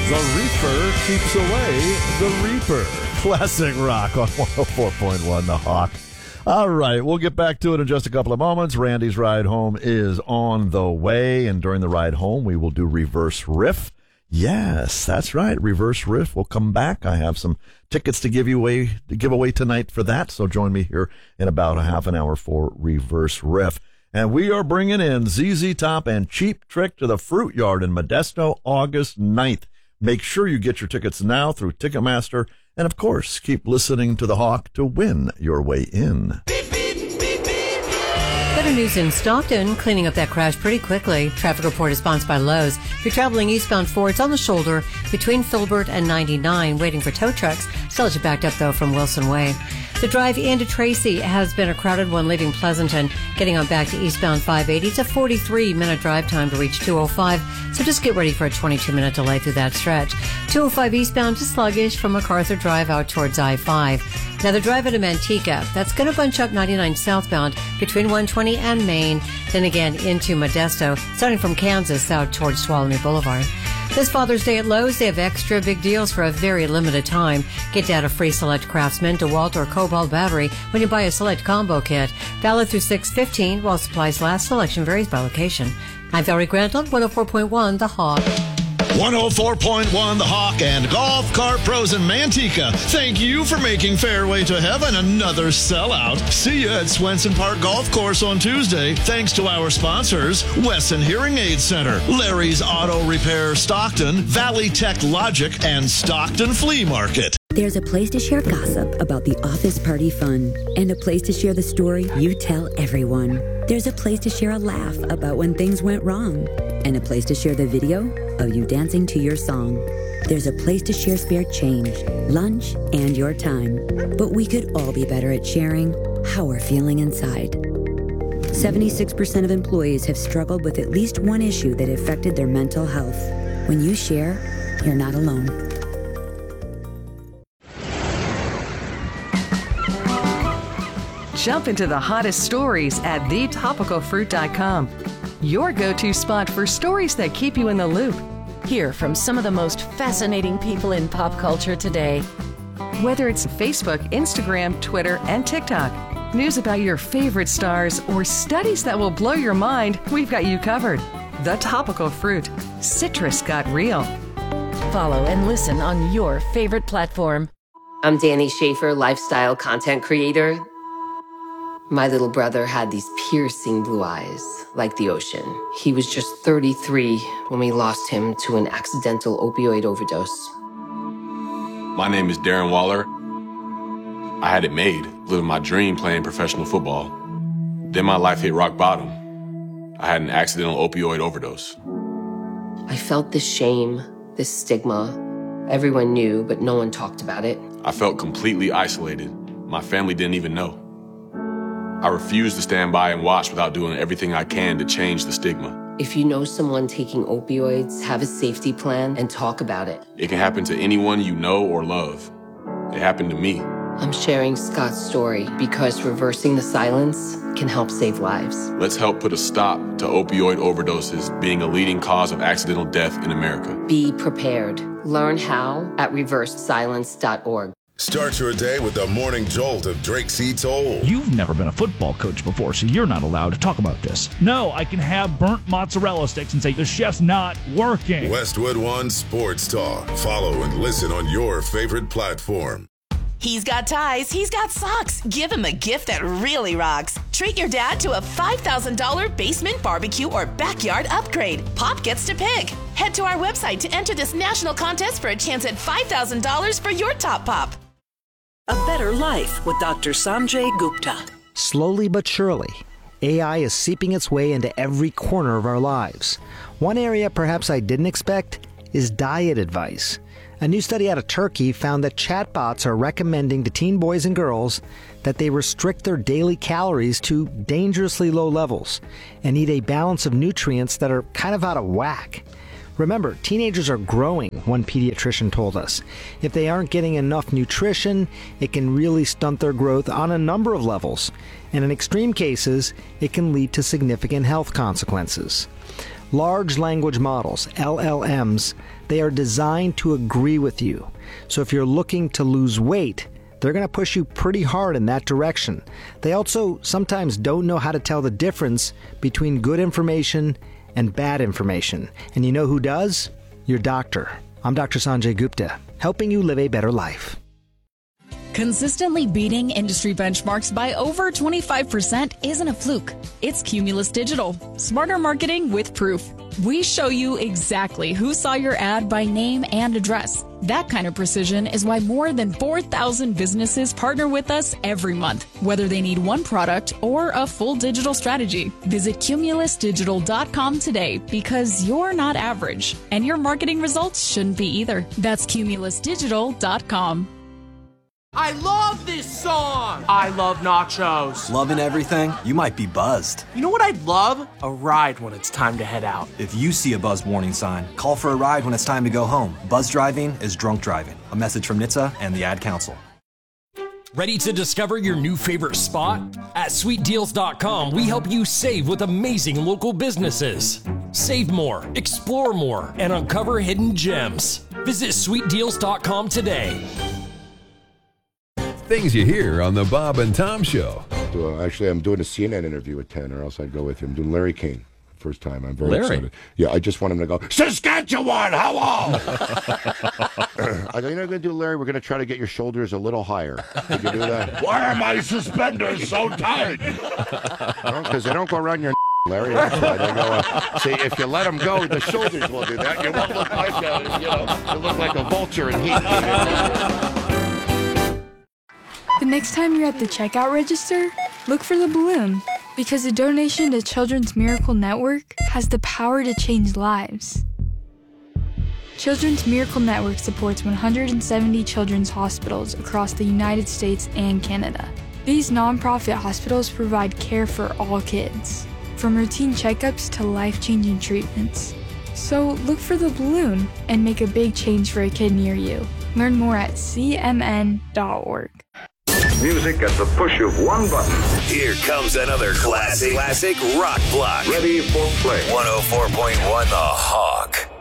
The Reefer keeps away the Reaper. Classic rock on 104.1 The Hawk. All right, we'll get back to it in just a couple of moments. Randy's ride home is on the way, and during the ride home, we will do Reverse Riff. Yes, that's right. Reverse Riff will come back. I have some tickets to give away tonight for that, so join me here in about a half an hour for Reverse Riff. And we are bringing in ZZ Top and Cheap Trick to the Fruit Yard in Modesto, August 9th. Make sure you get your tickets now through Ticketmaster. And, of course, keep listening to The Hawk to win your way in. Better news in Stockton, cleaning up that crash pretty quickly. Traffic report is sponsored by Lowe's. If you're traveling eastbound Fords on the shoulder between Filbert and 99, waiting for tow trucks. Still has you backed up, though, from Wilson Way. The drive into Tracy has been a crowded one leaving Pleasanton. Getting on back to eastbound 580, it's a 43-minute drive time to reach 205, so just get ready for a 22-minute delay through that stretch. 205 eastbound is sluggish from MacArthur Drive out towards I-5. Now the drive into Manteca, that's going to bunch up 99 southbound between 120 and Main, then again into Modesto, starting from Kansas out towards Tuolumne Boulevard. This Father's Day at Lowe's, they have extra big deals for a very limited time. Get down a free Select Craftsman, DeWalt, or Cobalt battery when you buy a Select combo kit. Valid through 6/15 while supplies last. Selection varies by location. I'm Valerie Grant on 104.1 The Hawk. 104.1 The Hawk and Golf Cart Pros in Manteca. Thank you for making Fairway to Heaven another sellout. See you at Swenson Park Golf Course on Tuesday. Thanks to our sponsors, Wesson Hearing Aid Center, Larry's Auto Repair Stockton, Valley Tech Logic, and Stockton Flea Market. There's a place to share gossip about the office party fun, and a place to share the story you tell everyone. There's a place to share a laugh about when things went wrong, and a place to share the video of you dancing to your song. There's a place to share spare change, lunch, and your time. But we could all be better at sharing how we're feeling inside. 76% of employees have struggled with at least one issue that affected their mental health. When you share, you're not alone. Jump into the hottest stories at thetopicalfruit.com. Your go-to spot for stories that keep you in the loop. Hear from some of the most fascinating people in pop culture today. Whether it's Facebook, Instagram, Twitter, and TikTok, news about your favorite stars, or studies that will blow your mind, we've got you covered. The Topical Fruit. Citrus got real. Follow and listen on your favorite platform. I'm Danny Schaefer, lifestyle content creator. My little brother had these piercing blue eyes, like the ocean. He was just 33 when we lost him to an accidental opioid overdose. My name is Darren Waller. I had it made, living my dream playing professional football. Then my life hit rock bottom. I had an accidental opioid overdose. I felt this shame, this stigma. Everyone knew, but no one talked about it. I felt completely isolated. My family didn't even know. I refused to stand by and watch without doing everything I can to change the stigma. If you know someone taking opioids, have a safety plan and talk about it. It can happen to anyone you know or love. It happened to me. I'm sharing Scott's story because reversing the silence can help save lives. Let's help put a stop to opioid overdoses being a leading cause of accidental death in America. Be prepared. Learn how at reversesilence.org. Start your day with the morning jolt of Drake C. Toll. You've never been a football coach before, so you're not allowed to talk about this. No, I can have burnt mozzarella sticks and say the chef's not working. Westwood One Sports Talk. Follow and listen on your favorite platform. He's got ties, he's got socks. Give him a gift that really rocks. Treat your dad to a $5,000 basement barbecue or backyard upgrade. Pop gets to pick. Head to our website to enter this national contest for a chance at $5,000 for your top pop. A Better Life with Dr. Sanjay Gupta. Slowly but surely, AI is seeping its way into every corner of our lives. One area perhaps I didn't expect is diet advice. A new study out of Turkey found that chatbots are recommending to teen boys and girls that they restrict their daily calories to dangerously low levels and eat a balance of nutrients that are kind of out of whack. Remember, teenagers are growing, one pediatrician told us. If they aren't getting enough nutrition, it can really stunt their growth on a number of levels. And in extreme cases, it can lead to significant health consequences. Large language models, LLMs, they are designed to agree with you. So if you're looking to lose weight, they're going to push you pretty hard in that direction. They also sometimes don't know how to tell the difference between good information and bad information. And you know who does? Your doctor. I'm Dr. Sanjay Gupta, helping you live a better life. Consistently beating industry benchmarks by over 25% isn't a fluke. It's Cumulus Digital. Smarter marketing with proof. We show you exactly who saw your ad by name and address. That kind of precision is why more than 4,000 businesses partner with us every month, whether they need one product or a full digital strategy. Visit cumulusdigital.com today because you're not average, and your marketing results shouldn't be either. That's cumulusdigital.com. I love this song! I love nachos. Loving everything? You might be buzzed. You know what I'd love? A ride when it's time to head out. If you see a buzz warning sign, call for a ride when it's time to go home. Buzz driving is drunk driving. A message from NHTSA and the Ad Council. Ready to discover your new favorite spot? At sweetdeals.com, we help you save with amazing local businesses. Save more, explore more, and uncover hidden gems. Visit sweetdeals.com today. Things you hear on the Bob and Tom Show. Actually, I'm doing a CNN interview with 10, or else I'd go with him. Doing Larry King. First time. I'm very Larry? excited. Yeah, I just want him to go, Saskatchewan, hello! I go, you know what we're going to do, Larry? We're going to try to get your shoulders a little higher. Could you do that? Why are my suspenders so tight? Because they don't go around your Larry. That's why they go, see, if you let them go, the shoulders will do that. You won't look like you look like a vulture in heat. The next time you're at the checkout register, look for the balloon, because a donation to Children's Miracle Network has the power to change lives. Children's Miracle Network supports 170 children's hospitals across the United States and Canada. These nonprofit hospitals provide care for all kids, from routine checkups to life-changing treatments. So look for the balloon and make a big change for a kid near you. Learn more at cmn.org. Music at the push of one button. Here comes another classic rock block. Ready for play. 104.1 The Hawk.